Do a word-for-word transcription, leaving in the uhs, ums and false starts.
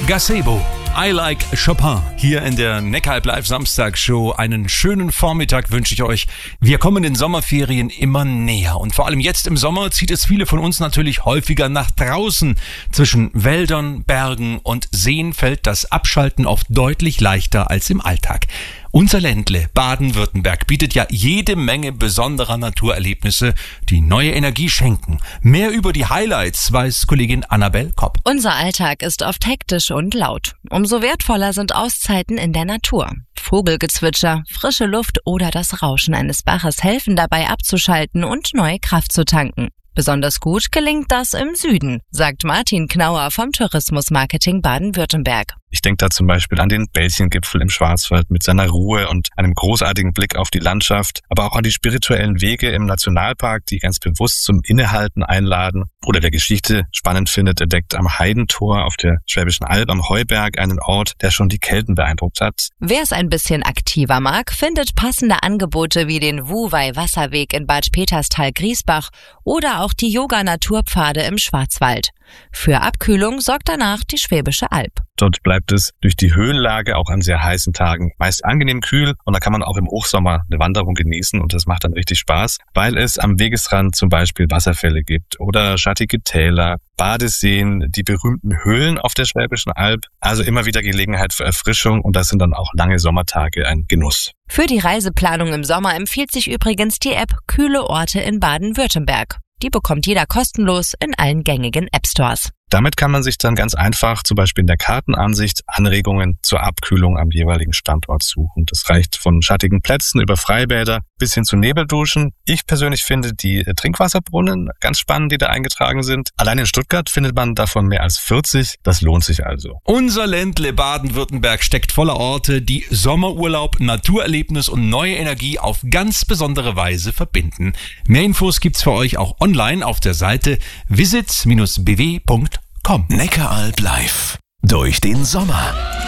Gazebo, I Like Chopin. Hier in der Neckaralb Live Samstagsshow. Einen schönen Vormittag wünsche ich euch. Wir kommen den Sommerferien immer näher. Und vor allem jetzt im Sommer zieht es viele von uns natürlich häufiger nach draußen. Zwischen Wäldern, Bergen und Seen fällt das Abschalten oft deutlich leichter als im Alltag. Unser Ländle Baden-Württemberg bietet ja jede Menge besonderer Naturerlebnisse, die neue Energie schenken. Mehr über die Highlights weiß Kollegin Annabel Kopp. Unser Alltag ist oft hektisch und laut. Umso wertvoller sind Auszeiten in der Natur. Vogelgezwitscher, frische Luft oder das Rauschen eines Baches helfen dabei abzuschalten und neue Kraft zu tanken. Besonders gut gelingt das im Süden, sagt Martin Knauer vom Tourismusmarketing Baden-Württemberg. Ich denke da zum Beispiel an den Belchengipfel im Schwarzwald mit seiner Ruhe und einem großartigen Blick auf die Landschaft, aber auch an die spirituellen Wege im Nationalpark, die ganz bewusst zum Innehalten einladen. Oder wer Geschichte spannend findet, entdeckt am Heidentor auf der Schwäbischen Alb am Heuberg einen Ort, der schon die Kelten beeindruckt hat. Wer es ein bisschen aktiver mag, findet passende Angebote wie den Wuhwei-Wasserweg in Bad Peterstal-Griesbach oder auch die Yoga-Naturpfade im Schwarzwald. Für Abkühlung sorgt danach die Schwäbische Alb. Dort bleibt es durch die Höhenlage auch an sehr heißen Tagen meist angenehm kühl und da kann man auch im Hochsommer eine Wanderung genießen und das macht dann richtig Spaß, weil es am Wegesrand zum Beispiel Wasserfälle gibt oder schattige Täler, Badeseen, die berühmten Höhlen auf der Schwäbischen Alb, also immer wieder Gelegenheit für Erfrischung und das sind dann auch lange Sommertage ein Genuss. Für die Reiseplanung im Sommer empfiehlt sich übrigens die App Kühle Orte in Baden-Württemberg. Die bekommt jeder kostenlos in allen gängigen App-Stores. Damit kann man sich dann ganz einfach, zum Beispiel in der Kartenansicht, Anregungen zur Abkühlung am jeweiligen Standort suchen. Das reicht von schattigen Plätzen über Freibäder bis hin zu Nebelduschen. Ich persönlich finde die Trinkwasserbrunnen ganz spannend, die da eingetragen sind. Allein in Stuttgart findet man davon mehr als vierzig. Das lohnt sich also. Unser Ländle Baden-Württemberg steckt voller Orte, die Sommerurlaub, Naturerlebnis und neue Energie auf ganz besondere Weise verbinden. Mehr Infos gibt's für euch auch online auf der Seite visit dash b w punkt com. Neckaralb Live. Durch den Sommer.